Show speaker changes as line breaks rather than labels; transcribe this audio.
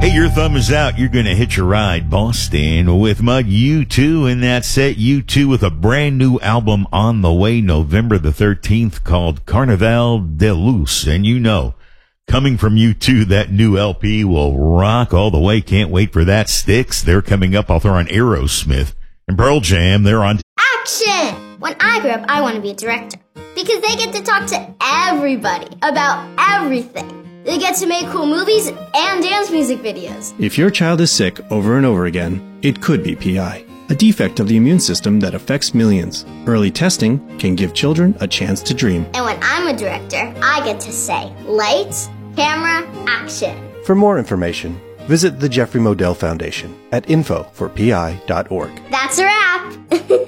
Hey, your thumb is out. You're going to hitch a ride, Boston, with Mud U2 in that set. U2 with a brand new album on the way November the 13th called Carnaval de Luz. And you know, coming from U2, that new LP will rock all the way. Can't wait for that. Styx, they're coming up. I'll throw on Aerosmith. And Pearl Jam, they're on
Action! When I grow up, I want to be a director because they get to talk to everybody about everything. They get to make cool movies and dance music videos.
If your child is sick over and over again, it could be PI, a defect of the immune system that affects millions. Early testing can give children a chance to dream.
And when I'm a director, I get to say, lights, camera, action.
For more information, visit the Jeffrey Modell Foundation at info4pi.org.
That's a wrap!